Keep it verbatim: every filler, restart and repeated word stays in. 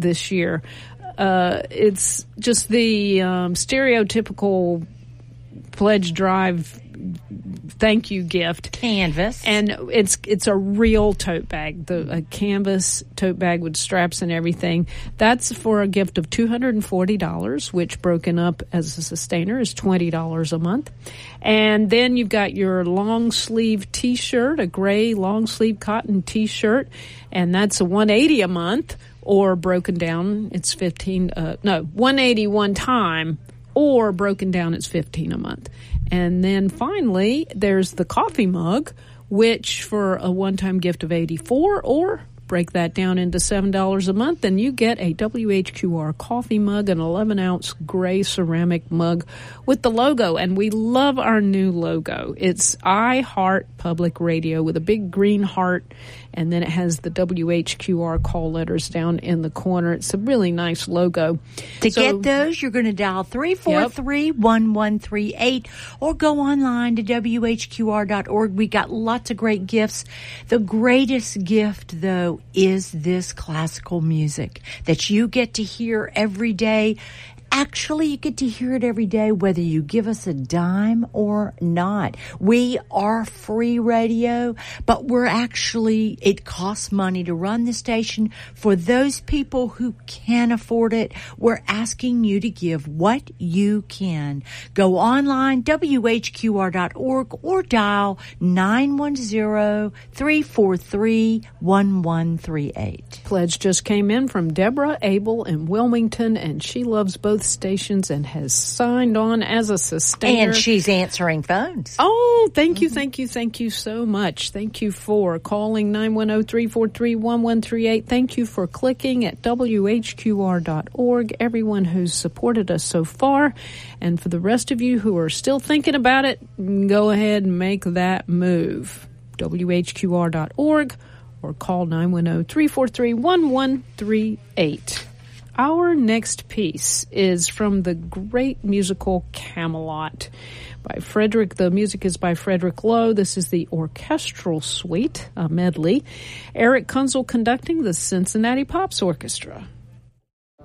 this year. Uh, it's just the um, stereotypical pledge drive thank you gift. Canvas. And it's it's a real tote bag, the a canvas tote bag with straps and everything. That's for a gift of two hundred forty dollars, which broken up as a sustainer is twenty dollars a month. And then you've got your long sleeve T-shirt, a gray long sleeve cotton T-shirt, and that's a one hundred eighty dollars a month, or broken down it's fifteen uh no, one hundred eighty dollars one time, or broken down it's fifteen dollars a month. And then finally, there's the coffee mug, which for a one-time gift of eighty-four dollars, or break that down into seven dollars a month, and you get a W H Q R coffee mug, an eleven ounce gray ceramic mug with the logo. And we love our new logo. It's I Heart Public Radio with a big green heart, and then it has the W H Q R call letters down in the corner. It's a really nice logo. To so, get those, you're going to dial three four three, one one three eight or go online to W H Q R dot org. We got lots of great gifts. The greatest gift, though, is this classical music that you get to hear every day. Actually, you get to hear it every day, whether you give us a dime or not. We are free radio, but we're actually, it costs money to run the station. For those people who can afford it, we're asking you to give what you can. Go online, W H Q R dot org, or dial nine one zero, three four three, one one three eight. Pledge just came in from Deborah Abel in Wilmington, and she loves both stations and has signed on as a sustainer. And she's answering phones. Oh, thank you, thank you, thank you so much. Thank you for calling nine one zero, three four three, one one three eight. Thank you for clicking at W H Q R dot org, everyone who's supported us so far. And for the rest of you who are still thinking about it, go ahead and make that move. W H Q R dot org or call nine one zero, three four three, one one three eight. Our next piece is from the great musical Camelot by Frederick. The music is by Frederick Lowe. This is the orchestral suite, a medley. Eric Kunzel conducting the Cincinnati Pops Orchestra.